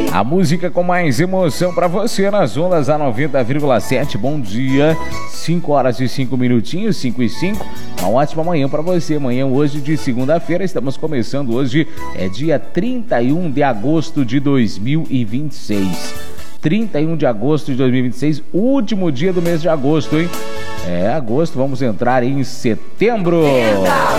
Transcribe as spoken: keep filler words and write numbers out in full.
A música com mais emoção pra você nas ondas a noventa vírgula sete. Bom dia, cinco horas e cinco minutinhos, cinco e cinco. Uma ótima manhã pra você. Manhã hoje de segunda-feira, estamos começando hoje, é dia trinta e um de agosto de dois mil e vinte e seis. trinta e um de agosto de dois mil e vinte e seis, último dia do mês de agosto, hein? É, agosto, vamos entrar em setembro.